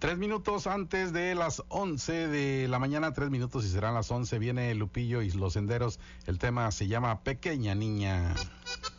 3 minutos antes de las 11 de la mañana, 3 minutos y serán las 11. Viene Lupillo y los Senderos. El tema se llama Pequeña Niña.